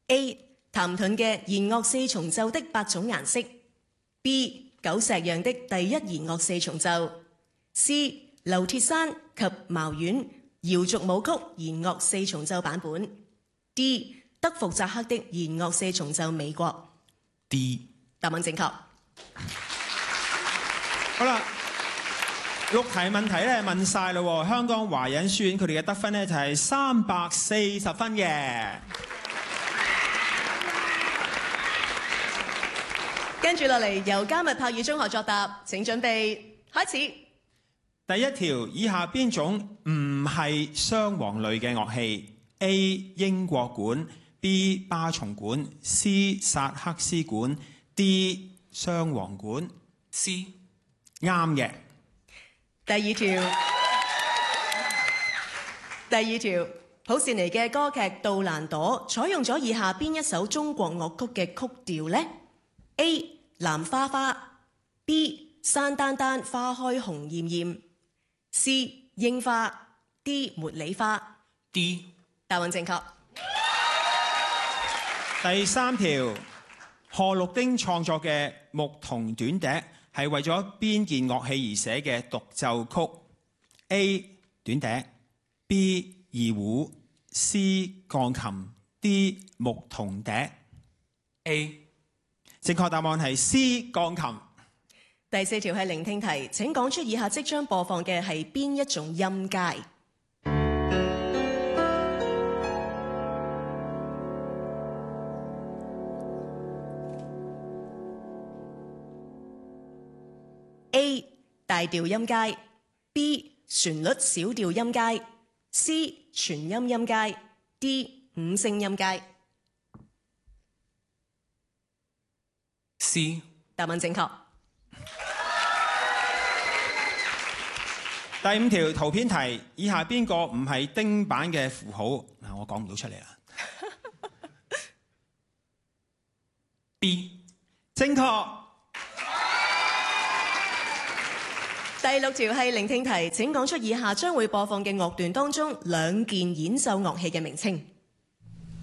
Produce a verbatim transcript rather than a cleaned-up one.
A. 譚盾嘅弦樂四重奏的八種顏色 B. 久石讓的第一弦樂四重奏 C. 劉鐵山及茅丸瑤族舞曲弦樂四重奏版本 D. 德福扎克的弦樂四重奏美國 D。 答案正確。 好啦，六題問題咧問晒啦喎，香港華仁書院佢哋嘅得分咧就係三百四十分嘅。 跟住落嚟，由加密柏語中學作答，請準備開始。 第一條，以下邊種唔係雙簧類嘅樂器 ？A. 英國管 B. 巴松管 C. 薩克斯管 D. 雙簧管 C。 啱嘅。 第二條，第二條，普契尼嘅歌劇《杜蘭朵》採用咗以下邊一首中國樂曲嘅曲調呢？ A. 藍花花 B. 山丹丹花開紅豔豔 C. 櫻花 D. 茉莉花 D。 答案正確。 第三條，賀綠丁創作嘅牧童短笛係為咗邊件樂器而寫嘅獨奏曲 ？A. 短笛 B. 二胡 C. 鋼琴 D. 牧童笛 A。 正確答案係 C. 鋼琴。 第四條係聆聽題，請講出以下即將播放嘅係邊一種音階？A. 大調音階 B. 旋律小調音階 C. 全音音階 D. 五聲音階 C。 答案正確。 第五條圖片題，以下邊個唔係丁版嘅符號？嗱，我講唔到出嚟啦。 B。 正確。 第六條係聆聽題，請講出以下將會播放嘅樂段當中兩件演奏樂器嘅名稱。